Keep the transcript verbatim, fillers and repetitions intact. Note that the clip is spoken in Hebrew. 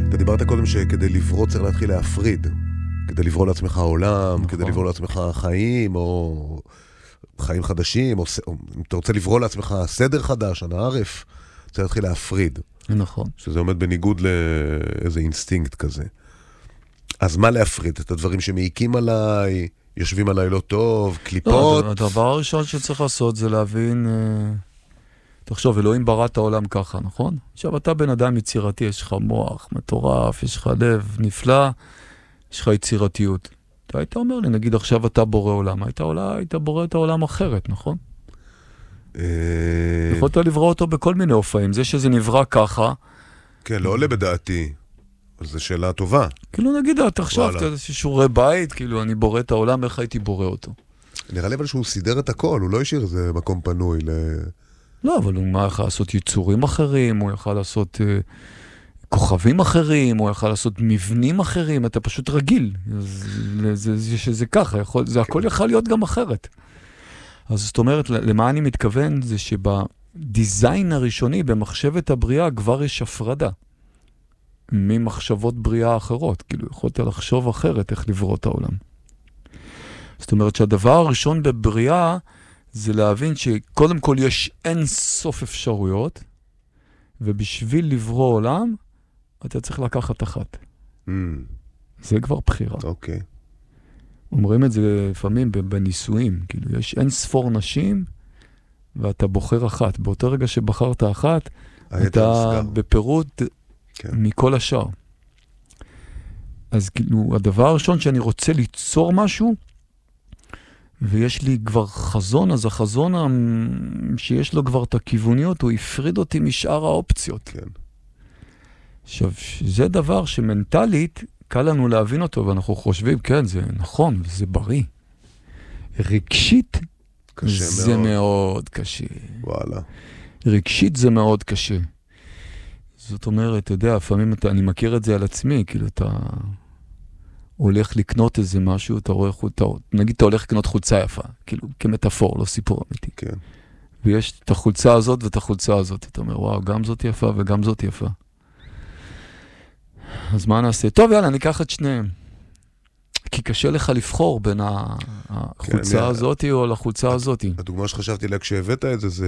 אתה דיברת קודם שכדי לברוא צריך להתחיל להפריד. כדי לברוא לעצמך עולם, נכון. כדי לברוא לעצמך חיים, או חיים חדשים, או, או אם אתה רוצה לברוא לעצמך סדר חדש, הנערף, צריך להתחיל להפריד. נכון. שזה עומד בניגוד לאיזה אינסטינקט כזה. אז מה להפריד? את הדברים שמעיקים עליי, יושבים עליי לא טוב, קליפות? לא, הדבר הראשון שצריך לעשות זה להבין, אה, תחשוב, אלוהים ברא את העולם ככה, נכון? עכשיו אתה בן אדם יצירתי, יש לך מוח מטורף, יש לך לב נפלא, יש לך יצירתיות. אתה היית אומר לי, נגיד עכשיו אתה בורא עולם, היית, עולה, היית בורא את העולם אחרת, נכון? יכולת לברוא אותו בכל מיני אופאים, זה שזה נברא ככה. כן, לא עולה בדעתי. אז זו שאלה טובה. כאילו נגיד, אתה עכשיו, אתה יודע, שיעורי בית, כאילו אני בורא את העולם, איך הייתי בורא אותו? נראה לי אבל שהוא סידר את הכל, הוא לא השאיר איזה מקום פנוי ל... לא, אבל הוא יכול לעשות יצורים אחרים, הוא יכול לעשות uh, כוכבים אחרים, הוא יכול לעשות מבנים אחרים, אתה פשוט רגיל. זה, זה, זה, שזה ככה, יכול, זה הכל יכול להיות גם אחרת. אז זאת אומרת, למה אני מתכוון זה שבדיזיין הראשוני, במחשבת הבריאה, כבר יש הפרדה ממחשבות בריאה אחרות. כאילו, יכולת לחשוב אחרת איך לברוא את העולם. זאת אומרת שהדבר הראשון בבריאה זה להבין שקודם כל יש אין סוף אפשרויות, ובשביל לברוא עולם, אתה צריך לקחת אחת. Mm. זה כבר בחירה. אוקיי. Okay. אומרים את זה לפעמים בניסויים, כאילו יש אין ספור נשים, ואתה בוחר אחת. באותו רגע שבחרת אחת, אתה נסגר. בפירוט כן. מכל השאר. אז כאילו, הדבר הראשון שאני רוצה ליצור משהו, ויש לי כבר חזון, אז החזון שיש לו כבר את הכיווניות, הוא הפריד אותי משאר האופציות. כן. עכשיו, זה דבר שמנטלית, קל לנו להבין אותו, ואנחנו חושבים, כן, זה נכון, זה בריא. רגשית, זה מאוד. מאוד קשה. וואלה. רגשית זה מאוד קשה. זאת אומרת, אתה יודע, לפעמים אתה, אני מכיר את זה על עצמי, כאילו אתה הולך לקנות איזה משהו, אתה רואה, אתה, נגיד אתה הולך לקנות חולצה יפה, כאילו כמטאפור, לא סיפור אמיתי. כן. ויש את החולצה הזאת ואת החולצה הזאת. אתה אומר, וואו, גם זאת יפה וגם זאת יפה. אז מה נעשה? טוב, יאללה, ניקח את שניהם. כי קשה לך לבחור בין החולצה הזאת או לחולצה הזאת. הדוגמה שחשבתי לה כשהבאת את זה, זה